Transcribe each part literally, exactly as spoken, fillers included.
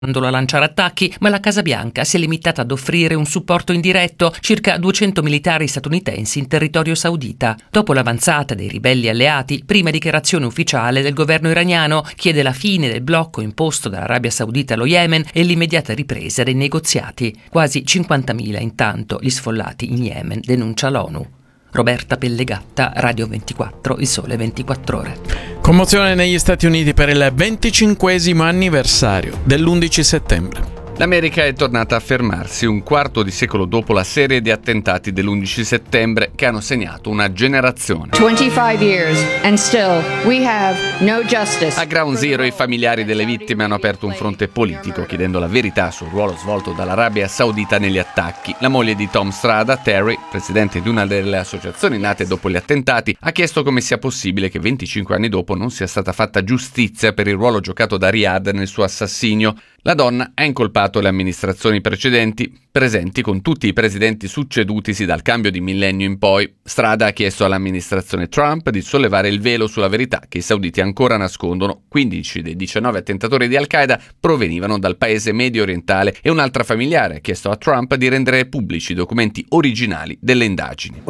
a lanciare attacchi, ma la Casa Bianca si è limitata ad offrire un supporto indiretto, circa duecento militari statunitensi in territorio saudita. Dopo l'avanzata dei ribelli alleati, prima dichiarazione ufficiale del governo iraniano chiede la fine del blocco imposto dall'Arabia Saudita allo Yemen e l'immediata ripresa dei negoziati. Quasi cinquantamila intanto gli sfollati in Yemen, denuncia l'ONU. Roberta Pellegatta, Radio ventiquattro, Il Sole ventiquattro Ore. Commozione negli Stati Uniti per il venticinquesimo anniversario dell'undici settembre. L'America è tornata a fermarsi un quarto di secolo dopo la serie di attentati dell'undici settembre che hanno segnato una generazione. twenty-five years and still we have no justice. A Ground Zero i familiari delle vittime hanno aperto un fronte politico chiedendo la verità sul ruolo svolto dall'Arabia Saudita negli attacchi. La moglie di Tom Strada, Terry, presidente di una delle associazioni nate dopo gli attentati, ha chiesto come sia possibile che venticinque anni dopo non sia stata fatta giustizia per il ruolo giocato da Riyadh nel suo assassinio. La donna ha incolpato le amministrazioni precedenti, presenti con tutti i presidenti succedutisi dal cambio di millennio in poi. Strada ha chiesto all'amministrazione Trump di sollevare il velo sulla verità che i sauditi ancora nascondono. quindici dei diciannove attentatori di Al-Qaeda provenivano dal paese medio orientale e un'altra familiare ha chiesto a Trump di rendere pubblici i documenti originali delle indagini.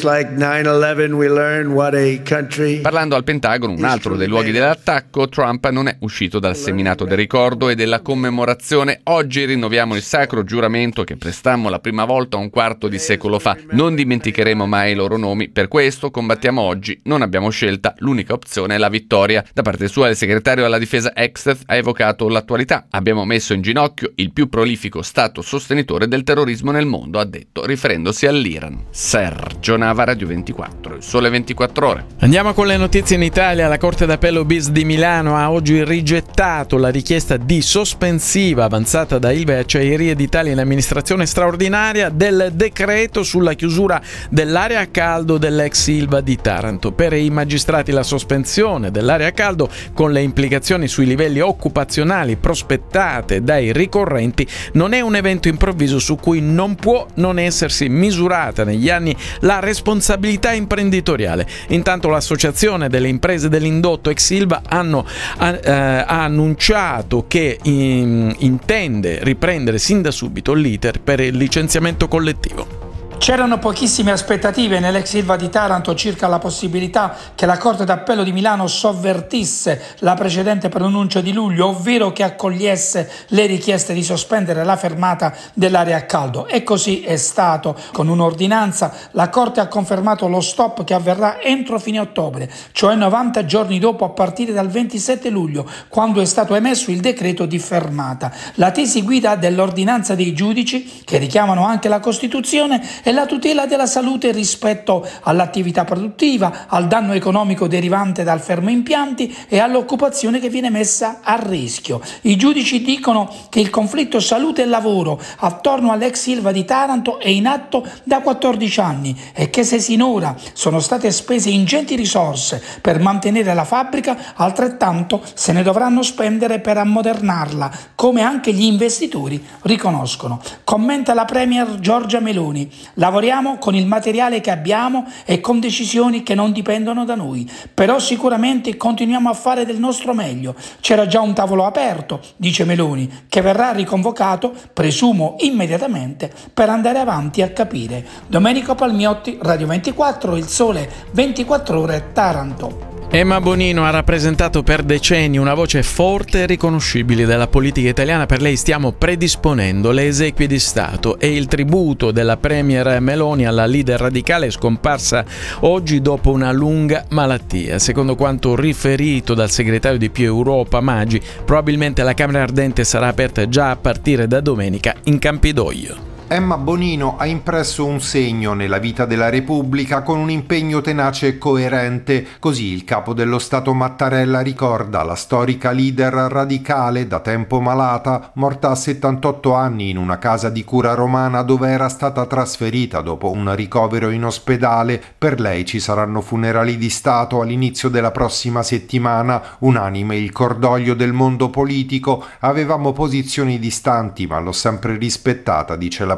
Parlando al Pentagono, un altro dei luoghi dell'attacco, Trump non è uscito dal seminato del ricordo e della commemorazione. Oggi rinnoviamo il sacro giuramento che prestammo la prima volta un quarto di secolo fa. Non dimenticheremo mai i loro nomi, per questo combattiamo oggi, non abbiamo scelta, l'unica opzione è la vittoria. Da parte sua il segretario alla difesa Exeth ha evocato l'attualità. Abbiamo messo in ginocchio il più prolifico stato sostenitore del terrorismo nel mondo, ha detto, riferendosi all'Iran. Sergio Nava, Radio ventiquattro, Il Sole ventiquattro Ore. Andiamo con le notizie in Italia. La Corte d'Appello Bis di Milano ha oggi rigettato la richiesta di sospensiva avanzata da Ilva e Acciaierie d'Italia in amministrazione straordinaria del decreto sulla chiusura dell'area a caldo dell'ex Ilva di Taranto. Per i magistrati la sospensione dell'area a caldo, con le implicazioni sui livelli occupazionali prospettate dai ricorrenti, non è un evento improvviso su cui non può non essersi misurata negli anni la responsabilità imprenditoriale. Intanto l'associazione delle imprese dell'indotto ex Ilva hanno, ha, eh, ha annunciato che in, intende riprendere sin da subito l'iter per il licenziamento collettivo. C'erano pochissime aspettative nell'ex Ilva di Taranto circa la possibilità che la Corte d'Appello di Milano sovvertisse la precedente pronuncia di luglio, ovvero che accogliesse le richieste di sospendere la fermata dell'area a caldo. E così è stato. Con un'ordinanza la Corte ha confermato lo stop che avverrà entro fine ottobre, cioè novanta giorni dopo a partire dal ventisette luglio, quando è stato emesso il decreto di fermata. La tesi guida dell'ordinanza dei giudici, che richiamano anche la Costituzione, è la tutela della salute rispetto all'attività produttiva, al danno economico derivante dal fermo impianti e all'occupazione che viene messa a rischio. I giudici dicono che il conflitto salute e lavoro attorno all'ex Ilva di Taranto è in atto da quattordici anni e che se sinora sono state spese ingenti risorse per mantenere la fabbrica, altrettanto se ne dovranno spendere per ammodernarla, come anche gli investitori riconoscono. Commenta la Premier Giorgia Meloni. Lavoriamo con il materiale che abbiamo e con decisioni che non dipendono da noi, però sicuramente continuiamo a fare del nostro meglio. C'era già un tavolo aperto, dice Meloni, che verrà riconvocato, presumo immediatamente, per andare avanti a capire. Domenico Palmiotti, Radio ventiquattro, Il Sole ventiquattro Ore, Taranto. Emma Bonino ha rappresentato per decenni una voce forte e riconoscibile della politica italiana. Per lei stiamo predisponendo le esequie di Stato e il tributo della Premier Meloni alla leader radicale è scomparsa oggi dopo una lunga malattia. Secondo quanto riferito dal segretario di Più Europa Maggi, probabilmente la Camera Ardente sarà aperta già a partire da domenica in Campidoglio. Emma Bonino ha impresso un segno nella vita della Repubblica con un impegno tenace e coerente. Così il capo dello Stato Mattarella ricorda la storica leader radicale, da tempo malata, morta a settantotto anni in una casa di cura romana dove era stata trasferita dopo un ricovero in ospedale. Per lei ci saranno funerali di Stato all'inizio della prossima settimana. Unanime il cordoglio del mondo politico. Avevamo posizioni distanti, ma l'ho sempre rispettata, dice la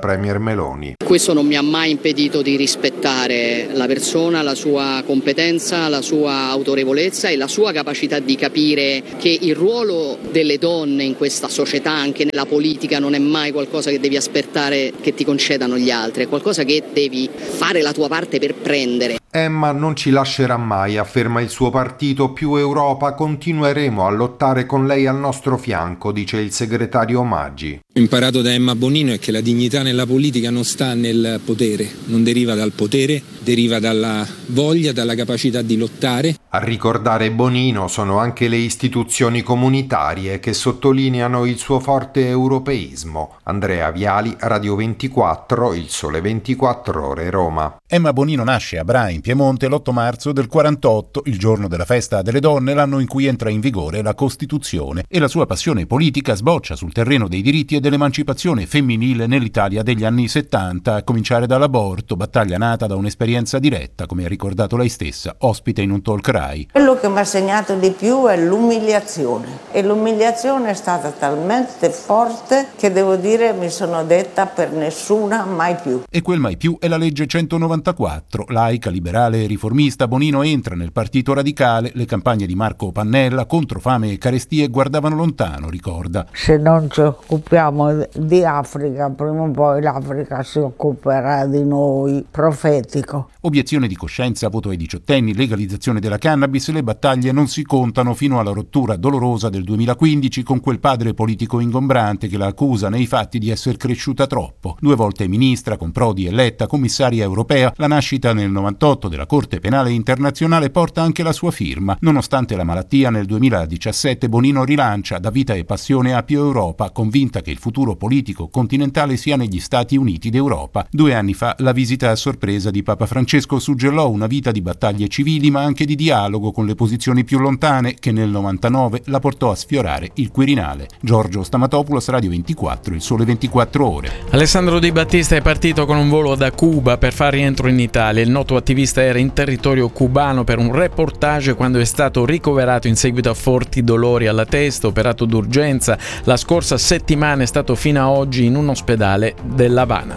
Premier Meloni. Questo non mi ha mai impedito di rispettare la persona, la sua competenza, la sua autorevolezza e la sua capacità di capire che il ruolo delle donne in questa società, anche nella politica, non è mai qualcosa che devi aspettare che ti concedano gli altri, è qualcosa che devi fare la tua parte per prendere. Emma non ci lascerà mai, afferma il suo partito Più Europa, continueremo a lottare con lei al nostro fianco, dice il segretario Maggi. Ho imparato da Emma Bonino è che la dignità nella politica non sta nel potere, non deriva dal potere, deriva dalla voglia, dalla capacità di lottare. A ricordare Bonino sono anche le istituzioni comunitarie che sottolineano il suo forte europeismo. Andrea Viali, Radio ventiquattro, Il Sole ventiquattro Ore, Roma. Emma Bonino nasce a Bra, in Piemonte, l'otto marzo del quarantotto, il giorno della festa delle donne, l'anno in cui entra in vigore la Costituzione, e la sua passione politica sboccia sul terreno dei diritti e dell'emancipazione femminile nell'Italia degli anni settanta, a cominciare dall'aborto, battaglia nata da un'esperienza diretta, come ha ricordato lei stessa, ospite in un talk Rai. Quello che mi ha segnato di più è l'umiliazione, e l'umiliazione è stata talmente forte che devo dire mi sono detta per nessuna mai più. E quel mai più è la legge centonovantaquattro, laica, liberale e riformista. Bonino entra nel Partito Radicale, le campagne di Marco Pannella contro fame e carestie guardavano lontano, ricorda. Se non ci occupiamo di Africa, prima o poi l'Africa si occuperà di noi, profetico. Obiezione di coscienza, voto ai diciottenni, legalizzazione della cannabis, le battaglie non si contano fino alla rottura dolorosa del duemilaquindici con quel padre politico ingombrante che la accusa nei fatti di essere cresciuta troppo. Due volte ministra, con Prodi eletta commissaria europea, la nascita nel novantotto della Corte Penale Internazionale porta anche la sua firma. Nonostante la malattia, nel duemiladiciassette Bonino rilancia Da vita e passione a Più Europa, convinta che il futuro politico continentale sia negli Stati Uniti d'Europa. Due anni fa la visita a sorpresa di Papa Francesco suggellò una vita di battaglie civili ma anche di dialogo con le posizioni più lontane, che nel novantanove la portò a sfiorare il Quirinale. Giorgio Stamatopoulos, Radio ventiquattro, Il Sole ventiquattro Ore. Alessandro Di Battista è partito con un volo da Cuba per far rientro in Italia. Il noto attivista era in territorio cubano per un reportage quando è stato ricoverato in seguito a forti dolori alla testa, operato d'urgenza. La scorsa settimana è stato fino a oggi in un ospedale dell'Havana.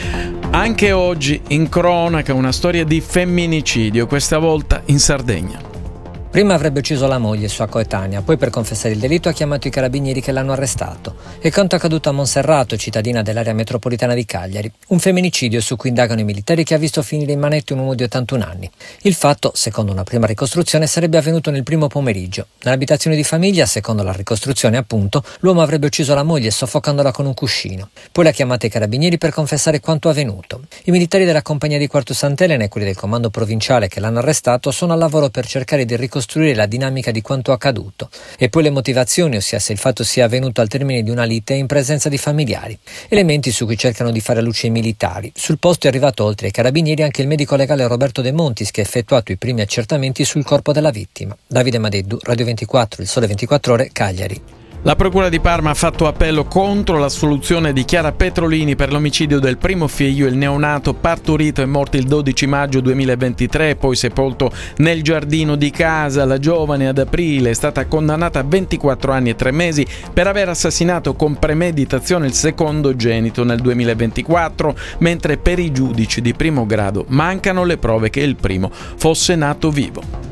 Anche oggi in cronaca una storia di femminicidio, questa volta in Sardegna. Prima avrebbe ucciso la moglie, sua coetanea, poi per confessare il delitto ha chiamato i carabinieri che l'hanno arrestato. È quanto accaduto a Monserrato, cittadina dell'area metropolitana di Cagliari. Un femminicidio su cui indagano i militari che ha visto finire in manetto un uomo di ottantuno anni. Il fatto, secondo una prima ricostruzione, sarebbe avvenuto nel primo pomeriggio. Nell'abitazione di famiglia, secondo la ricostruzione appunto, l'uomo avrebbe ucciso la moglie soffocandola con un cuscino. Poi l'ha chiamata i carabinieri per confessare quanto avvenuto. I militari della compagnia di Quarto Sant'Elena e quelli del comando provinciale che l'hanno arrestato sono al lavoro per cercare di ricostruire ricostruire la dinamica di quanto accaduto e poi le motivazioni, ossia se il fatto sia avvenuto al termine di una lite in presenza di familiari, elementi su cui cercano di fare luce i militari. Sul posto è arrivato oltre ai carabinieri anche il medico legale Roberto De Montis, che ha effettuato i primi accertamenti sul corpo della vittima. Davide Madeddu, Radio ventiquattro, Il Sole ventiquattro Ore, Cagliari. La Procura di Parma ha fatto appello contro l'assoluzione di Chiara Petrolini per l'omicidio del primo figlio, il neonato partorito e morto il dodici maggio duemilaventitré, poi sepolto nel giardino di casa. La giovane ad aprile è stata condannata a ventiquattro anni e tre mesi per aver assassinato con premeditazione il secondogenito nel duemilaventiquattro, mentre per i giudici di primo grado mancano le prove che il primo fosse nato vivo.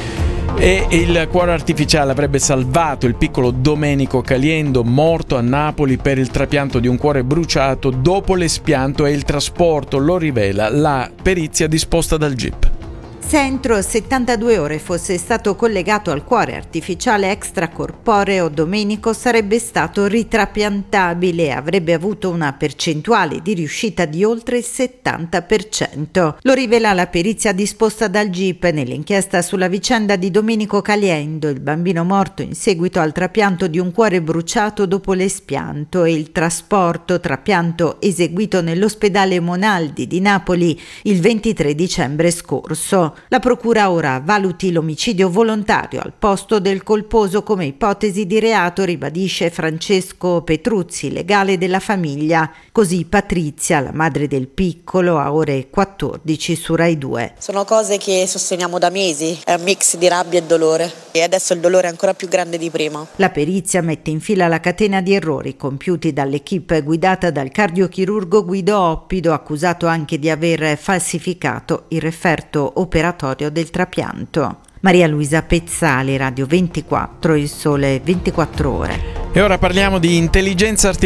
E il cuore artificiale avrebbe salvato il piccolo Domenico Caliendo, morto a Napoli per il trapianto di un cuore bruciato dopo l'espianto e il trasporto, lo rivela la perizia disposta dal G I P. Se entro settantadue ore fosse stato collegato al cuore artificiale extracorporeo, Domenico sarebbe stato ritrapiantabile e avrebbe avuto una percentuale di riuscita di oltre il settanta per cento. Lo rivela la perizia disposta dal G I P nell'inchiesta sulla vicenda di Domenico Caliendo, il bambino morto in seguito al trapianto di un cuore bruciato dopo l'espianto e il trasporto, trapianto eseguito nell'ospedale Monaldi di Napoli il ventitré dicembre scorso. La procura ora valuti l'omicidio volontario al posto del colposo come ipotesi di reato, ribadisce Francesco Petruzzi, legale della famiglia. Così Patrizia, la madre del piccolo, a ore quattordici su Rai due. Sono cose che sosteniamo da mesi, è un mix di rabbia e dolore e adesso il dolore è ancora più grande di prima. La perizia mette in fila la catena di errori compiuti dall'equipe guidata dal cardiochirurgo Guido Oppido, accusato anche di aver falsificato il referto operatorio del trapianto. Maria Luisa Pezzali, Radio ventiquattro, Il Sole ventiquattro Ore. E ora parliamo di intelligenza artificiale.